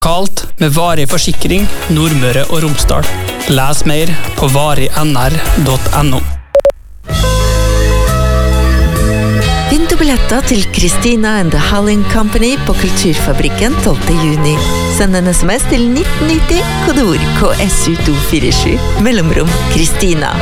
Kalt med varig forsikring Nordmøre og Romsdal. Les mer på varignr.no. Vinn du billetter til Christina and the Howling Company på Kulturfabrikken 12. juni. Send en sms til 1990, kodeord KSU247, mellomrom Christina.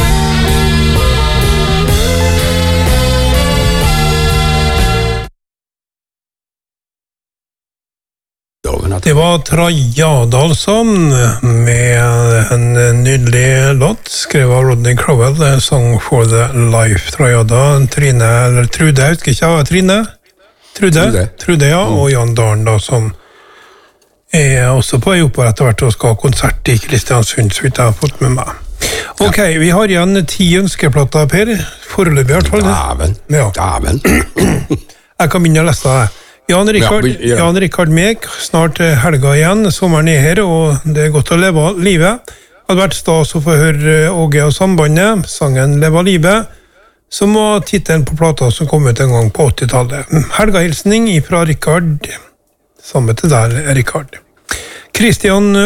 Det var Traja Dalsson med en nydelig låt, skrevet av Rodney Crowell, Song for the Life. Trajada, Trine, eller Trude, jeg husker ikke, Trine? Trude, ja, og Jan Darn da, som også på jobb etter hvert og skal ha konsert I Kristiansund, så vidt jeg har fått med meg. Ok, vi har igjen 10 ønskeplater, Per, foreløpig I hvert fall. Dæven. Jeg kan begynne å lese det. Jan Rikard Mek, snart helga igjen, sommeren her, og det godt å leve livet. Det hadde vært stas å få høre Åge og Sambandet, sangen Leva livet, som var titelen på plata som kom ut en gang på 80-tallet. Helgahilsning fra Rikard, samme til der, Rikard. Kristina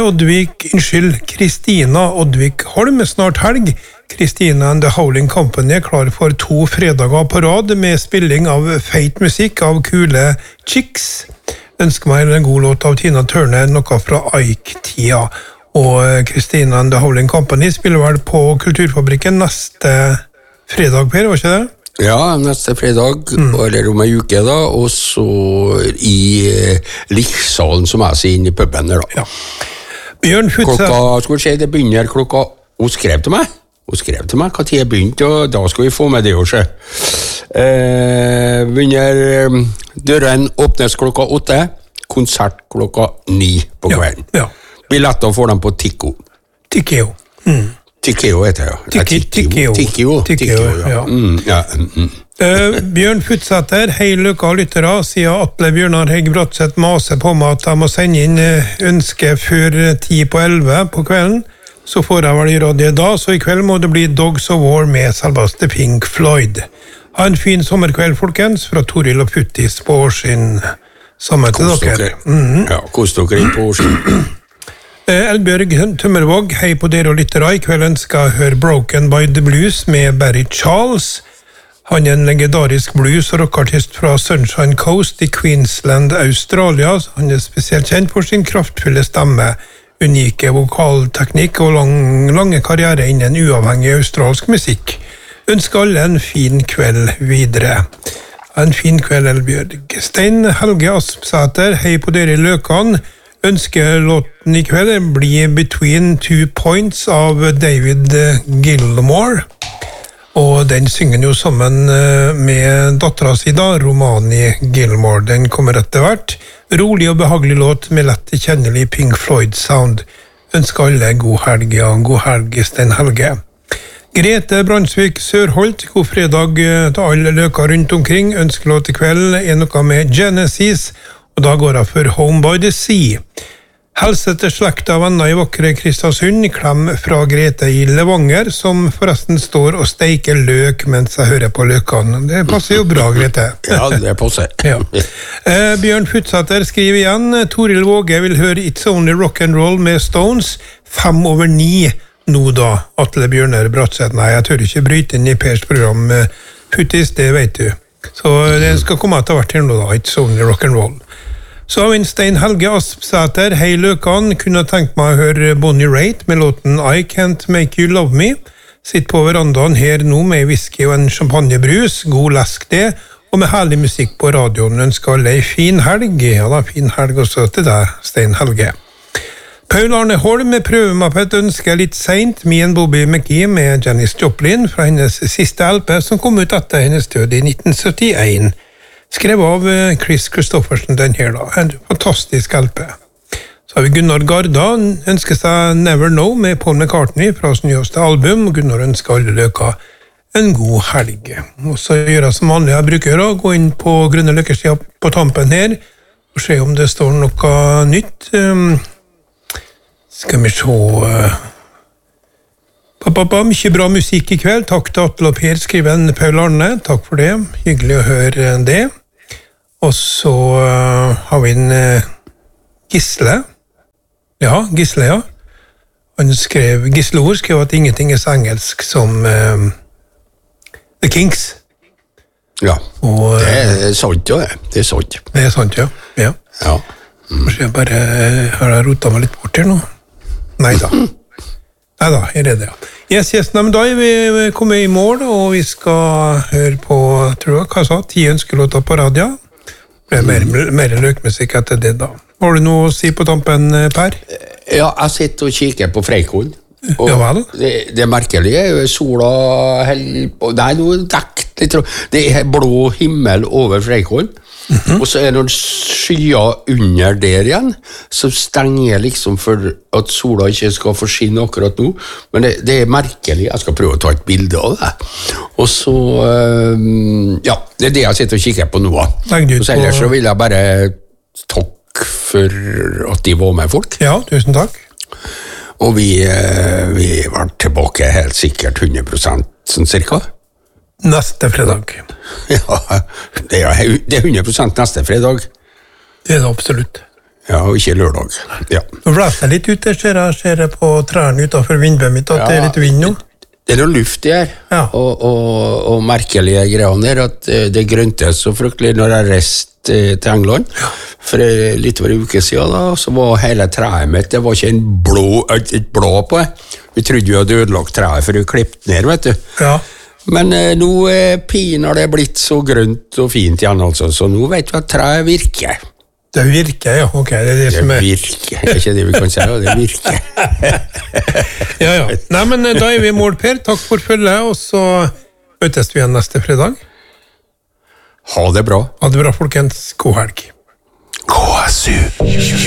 Oddvik Holm, snart helg. Kristina and the Howling Company klar for 2 fredager på rad med spilling av feit musikk av kule chicks. Ønsker meg en god låt av Tina Turner, noe fra Ike-tida. Og Kristina and the Howling Company spiller vel på Kulturfabrikken neste fredag, Per, var ikke det? Ja, neste fredag, eller om en uke da, og så I Liksalen, som jeg sier, inn I puben der da. Ja. Bjørn Futseth. Skal vi se, det begynner klokka, hun skrev til meg hva tid jeg begynte, og da skal vi få med det også. Begynner døren åpnes klokka 8, konsert klokka 9 på kvelden. Ja. Billetter får dem på Tikko. Tikkeo. Tikkeo heter det. Tikkeo, ja. Bjørn Futsetter, hei Løkka lyttere, siden Atle Bjørnar Hegg Bratseth maser på meg at jeg må sende inn ønske før 10 på 11 på kvelden, så får jeg vel gjøre det da, så I kveld må det bli Dogs of War med selveste Pink Floyd. Ha en fin sommerkveld, folkens, fra Toril og Puttis på Årsinn. Samme til dere. Ja, kost dere inn på Årsinn. Elbjørg Tømmervåg, hei på dere og lyttere. I kvelden skal jeg høre Broken by the Blues med Barry Charles. Han en legendarisk blues- og rockartist fra Sunshine Coast I Queensland, Australia. Han spesielt kjent for sin kraftfulle stemme, unike vokalteknikk og lange karriere innen uavhengig australsk musikk. Ønsker alle en fin kveld videre. En fin kveld, Elbjørg. Stein Helge Aspsæter, hei på dere I Løkan. Ønskelåten I kveld blir Between Two Points av David Gilmour. Og den synger jo sammen med datteren sin da, Romani Gilmour. Den kommer etter hvert. Rolig og behagelig låt med lett kjennelig Pink Floyd sound. Ønsker alle god helg, ja. God helg, Stein Helge. Grete Brandsvik Sørholt, god fredag til alle løker rundt omkring. Ønskelåt I kveld noe med Genesis, og da går jeg for Home by the Sea. Helse til slekta og venner I vakre Kristiansund, klem fra Grete I Levanger, som forresten står og steiker løk mens jeg hører på løkene. Det passer jo bra, Grete. Ja, det passer. Ja. Bjørn Futsetter skriver igjen, Toril Våge vil høre It's Only Rock'n'Roll med Stones, 8:05 nå da, Atle Bjørnar Bratseth. Nei, jeg tør ikke bryte inn I Pers program, Futtis, det vet du. Så det skal komme etter hvert her nå da, It's Only Rock'n'Roll. Så har vi en Stein Helge Aspsæter, hei Løkan, kunne tenkt meg å høre Bonnie Raitt med låten I Can't Make You Love Me. Sitt på verandaen her nå med whisky og en champagnebrus, god lesk det, og med herlig musikk på radioen. Ønsker alle en fin helg, ja da, fin helg også til deg, Stein Helge. Paul Arne Holm prøver meg på et ønske litt sent, Me and Bobby McGee med Janis Joplin fra hennes siste LP som kom ut etter hennes død I 1971. Skrev av Chris Christofferson den her da, en fantastisk LP. Så har vi Gunnar Garda, ønsker seg Never Know med Paul McCartney fra sin nyeste album, og Gunnar ønsker alle løka en god helg. Og så gjør jeg som vanlig jeg bruker å gå inn på Grønne Løkkesida på tampen her, og se om det står noe nytt. Skal vi se... Mye bra musikk I kveld, takk til Atle og Per, skriver en Paul Arne, takk for det, hyggelig å høre det. Og så har vi en Gisle, Ja, Gisle, ja. Gisle Ord skrev at ingenting er så engelsk som The Kinks. Ja, Og, det er sant, ja. Det er sant. Det er sant, ja. Ja. Ja. Kanskje jeg bare har jeg rotet meg litt bort her nå? Neida. Neida, her er det, ja. Yes, nei, men da er vi kommet i mål, og vi skal høre på, tror jeg, hva jeg sa, 10 ønskelåter på radio. Det er mer løkmusikk etter det da. Har du noe å si på tampen, Per? Ja, jeg sitter og kikker på Freikon. Og Ja vel? det merkelige er jo sola på. Det er noe dekt litt. Det er blå himmel over Freikon. Og så er det noen skyer under der igjen, som stenger liksom for at sola ikke skal få skinne akkurat nå. Men det er merkelig. Jeg skal prøve å ta et bilde av det. Og så, ja, det er det jeg sitter og kikker på nå. Legg det ut Og så ellers så vil jeg bare takke for at de var med folk. Ja, tusen takk. Og vi var tilbake helt sikkert 100% sånn cirka. Neste fredag. Ja, det er 100% neste fredag. Det er det absolutt. Ja, og ikke lørdag. Ja. Nå blæser jeg litt ut, jeg ser på trærne utenfor vinduet mitt, at det er litt vind nå. Det er noe luft der, Ja. og merkelige greier der, at det grønte så fryktelig når jeg reiste til England. For litt over en uke siden da, så var hele treet mitt, det var ikke et blad på det. Vi trodde vi hadde ødelagt treet for å klippe ned, vet du. Ja. Men nå har det blitt så grønt og fint igjen, altså, så nå vet vi at treet virker. Det virker, ja. Ok, det er det som Det er... virker, det er ikke det vi kan si, det virker. Ja, ja. Nei, men da er vi i mål, Per. Takk for følget, og så møtes vi igjen neste fredag. Ha det bra. Ha det bra, folkens. God helg. KSU.